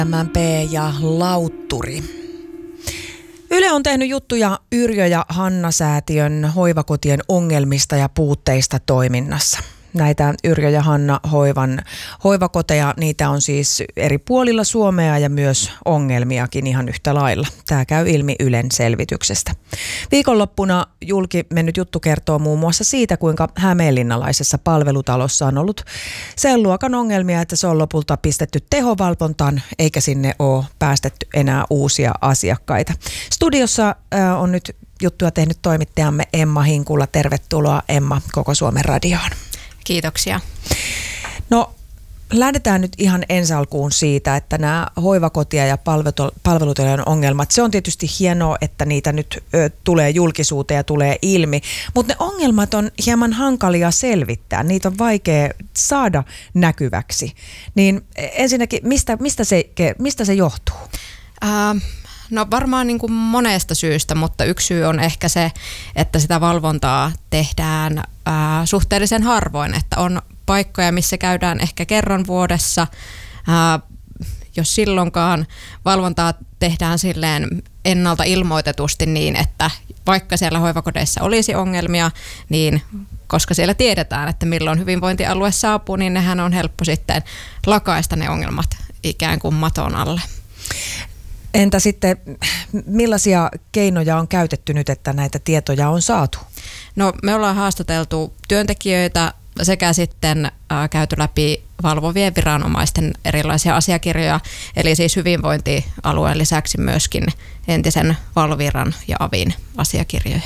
MMP ja Lautturi. Yle on tehnyt juttuja Yrjö ja Hanna-säätiön hoivakotien ongelmista ja puutteista toiminnassa. Näitä Yrjö ja Hanna Hoivan hoivakoteja, niitä on siis eri puolilla Suomea ja myös ongelmiakin ihan yhtä lailla. Tämä käy ilmi Ylen selvityksestä. Viikonloppuna julki mennyt juttu kertoo muun muassa siitä, kuinka hämeenlinnalaisessa palvelutalossa on ollut sen luokan ongelmia, että se on lopulta pistetty tehovalvontaan, eikä sinne ole päästetty enää uusia asiakkaita. Studiossa on nyt juttua tehnyt toimittajamme Emma Hinkula. Tervetuloa Emma Koko Suomen radioon. Kiitoksia. No lähdetään nyt ihan ensi alkuun siitä, että nämä hoivakotia ja palvelutalojen ongelmat, se on tietysti hienoa, että niitä nyt tulee julkisuuteen ja tulee ilmi, mutta ne ongelmat on hieman hankalia selvittää, niitä on vaikea saada näkyväksi. Niin ensinnäkin, mistä se johtuu? No varmaan niin kuin monesta syystä, mutta yksi syy on ehkä se, että sitä valvontaa tehdään suhteellisen harvoin, että on paikkoja, missä käydään ehkä kerran vuodessa, jos silloinkaan valvontaa tehdään silleen ennalta ilmoitetusti niin, että vaikka siellä hoivakodeissa olisi ongelmia, niin koska siellä tiedetään, että milloin hyvinvointialue saapuu, niin nehän on helppo sitten lakaista ne ongelmat ikään kuin maton alle. Entä sitten, millaisia keinoja on käytetty nyt, että näitä tietoja on saatu? No me ollaan haastateltu työntekijöitä sekä sitten käyty läpi valvovien viranomaisten erilaisia asiakirjoja, eli siis hyvinvointialueen lisäksi myöskin entisen Valviran ja avin asiakirjoja.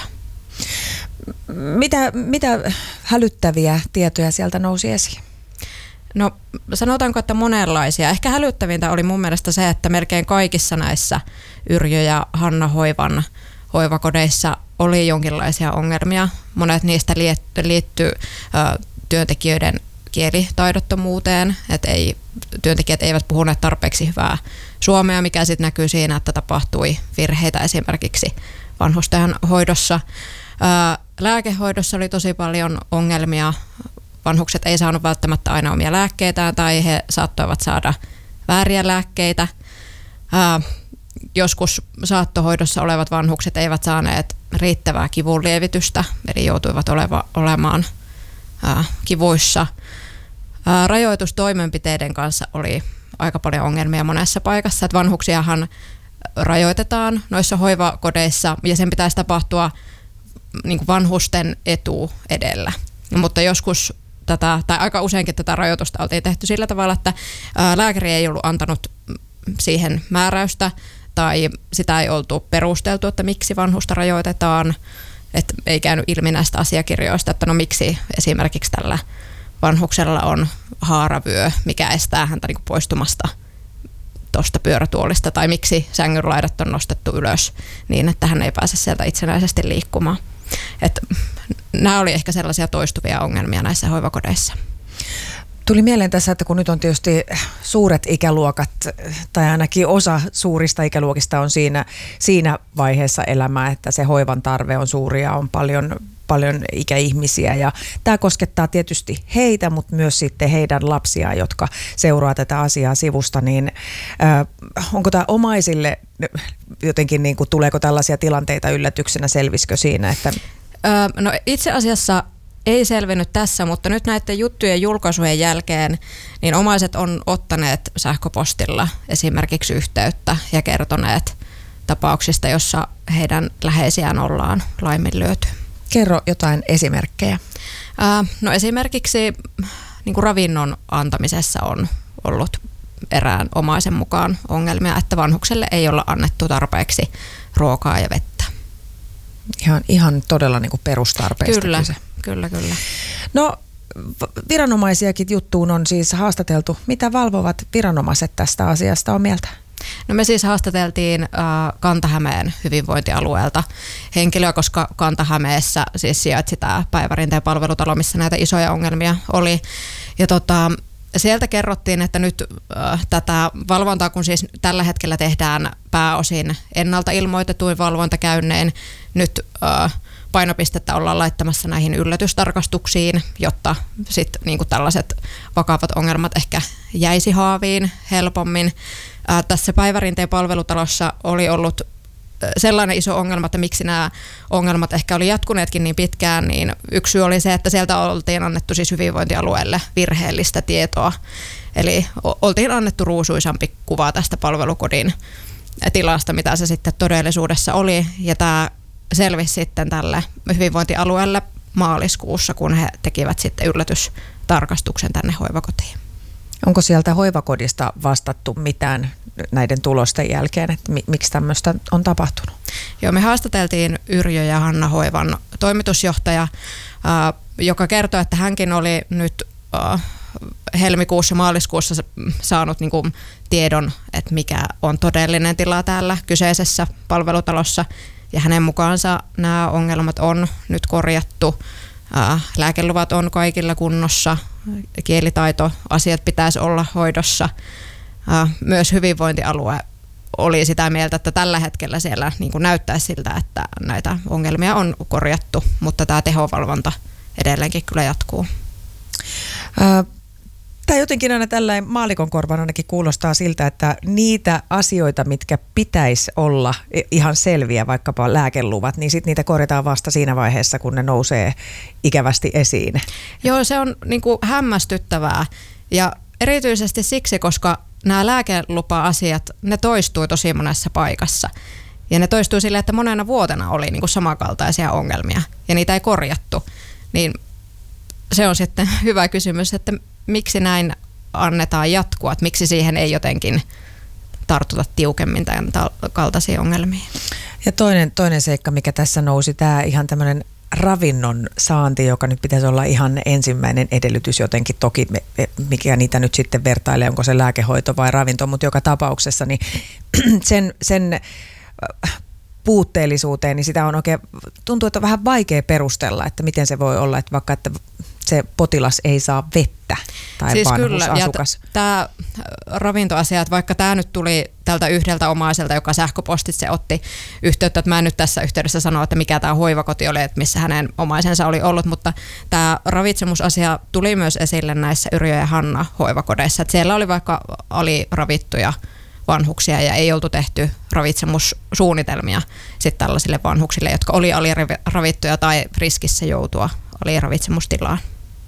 Mitä hälyttäviä tietoja sieltä nousi esiin? No sanotaanko, että monenlaisia. Ehkä hälyttävintä oli mun mielestä se, että melkein kaikissa näissä Yrjö ja Hanna Hoivan hoivakodeissa oli jonkinlaisia ongelmia. Monet niistä liittyy työntekijöiden kielitaidottomuuteen, että työntekijät eivät puhuneet tarpeeksi hyvää suomea, mikä sitten näkyy siinä, että tapahtui virheitä esimerkiksi vanhusten hoidossa. Lääkehoidossa oli tosi paljon ongelmia. Vanhukset ei saanut välttämättä aina omia lääkkeitään tai he saattoivat saada vääriä lääkkeitä. Joskus saattohoidossa olevat vanhukset eivät saaneet riittävää kivunlievitystä, eli joutuivat olemaan kivuissa. Rajoitustoimenpiteiden kanssa oli aika paljon ongelmia monessa paikassa. Että vanhuksiahan rajoitetaan noissa hoivakodeissa ja sen pitäisi tapahtua niin kuin vanhusten etu edellä. Mutta joskus tai aika useinkin tätä rajoitusta oltiin tehty sillä tavalla, että lääkäri ei ollut antanut siihen määräystä tai sitä ei oltu perusteltu, että miksi vanhusta rajoitetaan, että ei käynyt ilmi näistä asiakirjoista, että no miksi esimerkiksi tällä vanhuksella on haaravyö, mikä estää häntä niin kuin poistumasta tuosta pyörätuolista tai miksi sängynlaidat on nostettu ylös niin, että hän ei pääse sieltä itsenäisesti liikkumaan. Että nämä oli ehkä sellaisia toistuvia ongelmia näissä hoivakodeissa. Tuli mieleen tässä, että kun nyt on tietysti suuret ikäluokat, tai ainakin osa suurista ikäluokista on siinä vaiheessa elämää, että se hoivan tarve on suuri ja on paljon ikäihmisiä. Ja tämä koskettaa tietysti heitä, mutta myös sitten heidän lapsiaan, jotka seuraa tätä asiaa sivusta. Niin onko tämä omaisille jotenkin, niin kuin, tuleeko tällaisia tilanteita yllätyksenä, selvisikö siinä, että... No itse asiassa ei selvinnyt tässä, mutta nyt näiden juttujen julkaisujen jälkeen niin omaiset on ottaneet sähköpostilla esimerkiksi yhteyttä ja kertoneet tapauksista, jossa heidän läheisiään ollaan laiminlyöty. Kerro jotain esimerkkejä. No esimerkiksi niin kuin ravinnon antamisessa on ollut erään omaisen mukaan ongelmia, että vanhukselle ei olla annettu tarpeeksi ruokaa ja vettä. Ihan todella niin kuin perustarpeista. Kyllä. No viranomaisiakin juttuun on siis haastateltu. Mitä valvovat viranomaiset tästä asiasta on mieltä? No me siis haastateltiin Kanta-Hämeen hyvinvointialueelta henkilöä, koska Kanta-Hämeessä siis sijaitsi tämä Päivärinteen palvelutalo, missä näitä isoja ongelmia oli. Ja sieltä kerrottiin, että nyt tätä valvontaa, kun siis tällä hetkellä tehdään pääosin ennalta ilmoitetuin valvontakäynnein, nyt painopistettä ollaan laittamassa näihin yllätystarkastuksiin, jotta sitten niin kuin tällaiset vakavat ongelmat ehkä jäisi haaviin helpommin. Tässä Päivärinteen palvelutalossa oli ollut sellainen iso ongelma, että miksi nämä ongelmat ehkä oli jatkuneetkin niin pitkään, niin yksi syy oli se, että sieltä oltiin annettu siis hyvinvointialueelle virheellistä tietoa. Eli oltiin annettu ruusuisampi kuva tästä palvelukodin tilasta, mitä se sitten todellisuudessa oli. Ja tämä selvisi sitten tälle hyvinvointialueelle maaliskuussa, kun he tekivät sitten yllätystarkastuksen tänne hoivakotiin. Onko sieltä hoivakodista vastattu mitään näiden tulosten jälkeen, että miksi tämmöistä on tapahtunut? Joo, me haastateltiin Yrjö ja Hanna Hoivan toimitusjohtaja, joka kertoi, että hänkin oli nyt helmikuussa, maaliskuussa saanut niin kuin tiedon, että mikä on todellinen tila täällä kyseisessä palvelutalossa. Ja hänen mukaansa nämä ongelmat on nyt korjattu. Lääkeluvat on kaikilla kunnossa, kielitaitoasiat pitäisi olla hoidossa. Myös hyvinvointialue oli sitä mieltä, että tällä hetkellä siellä niin kuin näyttäisi siltä, että näitä ongelmia on korjattu, mutta tämä tehovalvonta edelleenkin kyllä jatkuu. Tämä jotenkin aina tällainen maallikon korvan ainakin kuulostaa siltä, että niitä asioita, mitkä pitäisi olla ihan selviä, vaikkapa lääkeluvat, niin sitten niitä korjataan vasta siinä vaiheessa, kun ne nousee ikävästi esiin. Joo, se on niin kuin hämmästyttävää ja erityisesti siksi, koska nämä lääkelupa-asiat, ne toistuu tosi monessa paikassa. Ja ne toistuu sille, että monena vuotena oli niin kuin samankaltaisia ongelmia ja niitä ei korjattu. Niin se on sitten hyvä kysymys, että miksi näin annetaan jatkua, että miksi siihen ei jotenkin tartuta tiukemmin tämän kaltaisiin ongelmiin. Ja toinen seikka, mikä tässä nousi, tämä ihan tämmöinen ravinnon saanti, joka nyt pitäisi olla ihan ensimmäinen edellytys jotenkin, toki mikä niitä nyt sitten vertailee, onko se lääkehoito vai ravinto, mutta joka tapauksessa niin sen puutteellisuuteen, niin sitä on oikein, tuntuu, että on vähän vaikea perustella, että miten se voi olla, että vaikka että se potilas ei saa vettä tai siis vanhusasukas. Kyllä, ja tämä ravintoasia, että vaikka tämä nyt tuli tältä yhdeltä omaiselta, joka sähköpostitse otti yhteyttä, että mä en nyt tässä yhteydessä sano, että mikä tämä hoivakoti oli, että missä hänen omaisensa oli ollut, mutta tämä ravitsemusasia tuli myös esille näissä Yrjö ja Hanna hoivakodeissa, että siellä oli vaikka aliravittuja vanhuksia ja ei oltu tehty ravitsemussuunnitelmia sitten tällaisille vanhuksille, jotka oli aliravittuja tai riskissä joutua aliravitsemustilaan.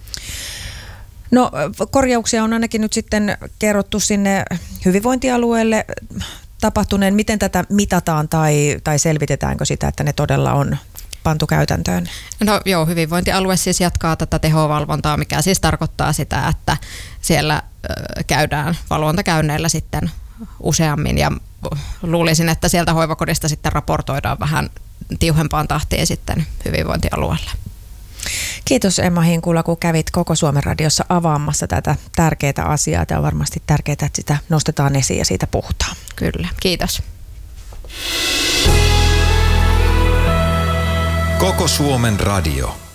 No korjauksia on ainakin nyt sitten kerrottu sinne hyvinvointialueelle tapahtuneen. Miten tätä mitataan tai selvitetäänkö sitä, että ne todella on pantu käytäntöön? No joo, hyvinvointialue siis jatkaa tätä tehovalvontaa, mikä siis tarkoittaa sitä, että siellä käydään valvontakäynneillä sitten useammin ja luulisin, että sieltä hoivakodista sitten raportoidaan vähän tiuhempaan tahtiin sitten hyvinvointialueelle. Kiitos Emma Hinkula, kun kävit Koko Suomen radiossa avaamassa tätä tärkeää asiaa. Tämä on varmasti tärkeää, että sitä nostetaan esiin ja siitä puhutaan. Kyllä, kiitos. Koko Suomen radio.